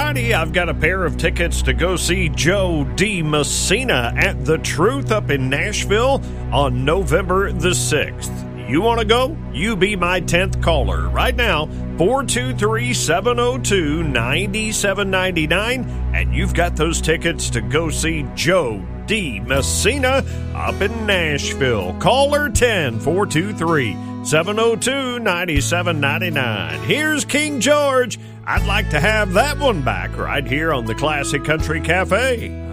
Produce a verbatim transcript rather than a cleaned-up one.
Friday, I've got a pair of tickets to go see Joe DeMessina at The Truth up in Nashville on November the sixth. You want to go? You be my tenth caller right now, four two three, seven oh two, nine seven nine nine, and you've got those tickets to go see Joe DeMessina up in Nashville. Caller ten, four two three, seven oh two, nine seven nine nine. Here's King George. I'd like to have that one back right here on the Classic Country Cafe.